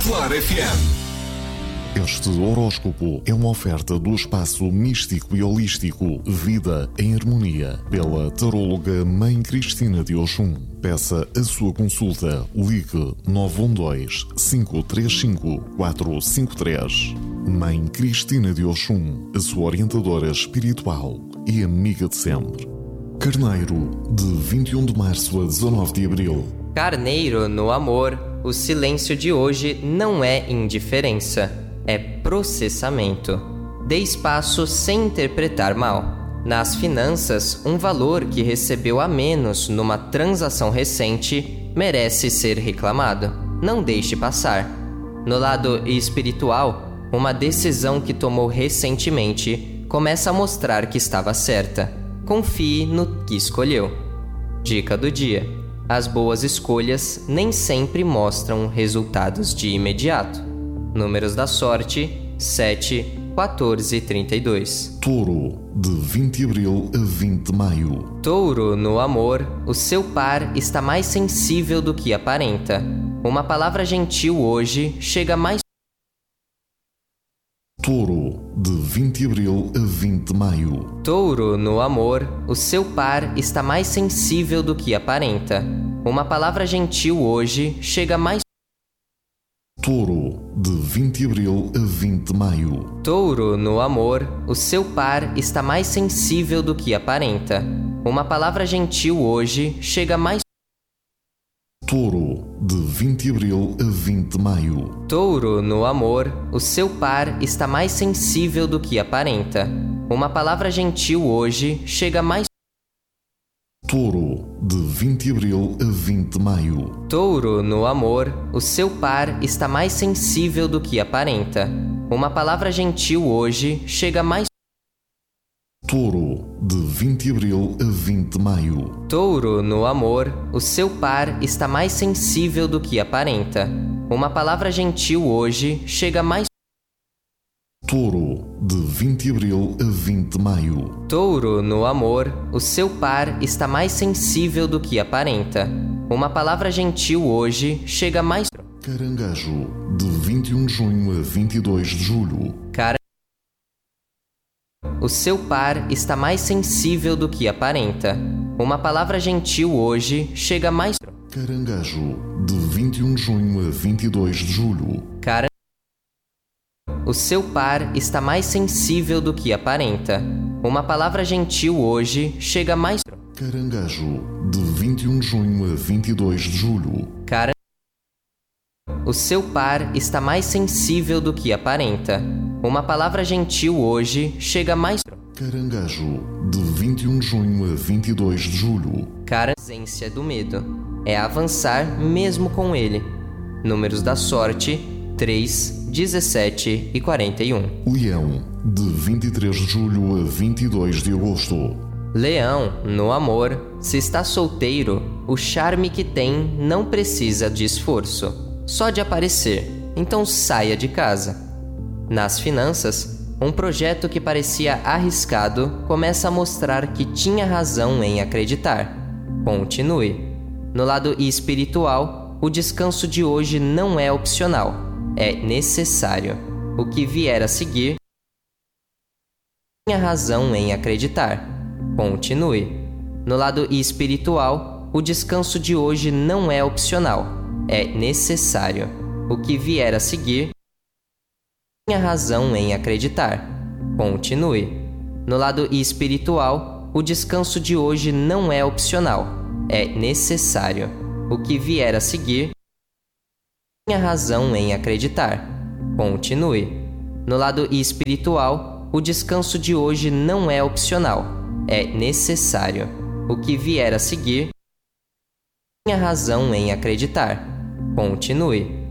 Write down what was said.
Claro FM. Este horóscopo é uma oferta do espaço místico e holístico Vida em Harmonia, pela taróloga Mãe Cristina de Oxum. Peça a sua consulta. Ligue 912-535-453. Mãe Cristina de Oxum, a sua orientadora espiritual e amiga de sempre. Carneiro, de 21 de março a 19 de abril. Carneiro, no amor, o silêncio de hoje não é indiferença. É processamento. Dê espaço sem interpretar mal. Nas finanças, um valor que recebeu a menos numa transação recente merece ser reclamado. Não deixe passar. No lado espiritual, uma decisão que tomou recentemente começa a mostrar que estava certa. Confie no que escolheu. Dica do dia: as boas escolhas nem sempre mostram resultados de imediato. Números da sorte: 7, 14 e 32. Touro, de 20 de abril a 20 de maio. Touro, no amor, o seu par está mais sensível do que aparenta. Uma palavra gentil hoje chega mais... Touro, de 20 de abril a 20 de maio. Touro, no amor, o seu par está mais sensível do que aparenta. Uma palavra gentil hoje chega mais... Touro, de 20 de abril a 20 de maio. Touro, no amor, o seu par está mais sensível do que aparenta. Uma palavra gentil hoje chega mais... Touro, de 20 de abril a 20 de maio. Touro, no amor, o seu par está mais sensível do que aparenta. Uma palavra gentil hoje chega mais... Touro, de 20 de abril a 20 de maio. Touro, no amor, o seu par está mais sensível do que aparenta. Uma palavra gentil hoje chega mais... Touro, de 20 de abril a 20 de maio. Touro, no amor, o seu par está mais sensível do que aparenta. Uma palavra gentil hoje chega mais... Touro, de 20 de abril a 20 de maio. Touro, no amor, o seu par está mais sensível do que aparenta. Uma palavra gentil hoje chega mais... Caranguejo, de 21 de junho a 22 de julho. O seu par está mais sensível do que aparenta. Uma palavra gentil hoje chega mais... Caranguejo, de 21 de junho a 22 de julho. O seu par está mais sensível do que aparenta. Uma palavra gentil hoje chega mais... Caranguejo, de 21 de junho a 22 de julho. O seu par está mais sensível do que aparenta. Uma palavra gentil hoje chega mais... Caranguejo, de 21 de junho a 22 de julho. A ausência do medo é avançar mesmo com ele. Números da sorte: 3, 17 e 41. Leão, de 23 de julho a 22 de agosto. Leão, no amor, se está solteiro, o charme que tem não precisa de esforço, só de aparecer, então saia de casa. Nas finanças, um projeto que parecia arriscado começa a mostrar que tinha razão em acreditar. Continue. No lado espiritual, o descanso de hoje não é opcional, é necessário. O que vier a seguir, tinha razão em acreditar. Continue. No lado espiritual, o descanso de hoje não é opcional, é necessário. O que vier a seguir, tinha razão em acreditar. Continue. No lado espiritual, o descanso de hoje não é opcional, é necessário. O que vier a seguir, tinha razão em acreditar. Continue. No lado espiritual, o descanso de hoje não é opcional, é necessário. O que vier a seguir, tinha razão em acreditar. Continue.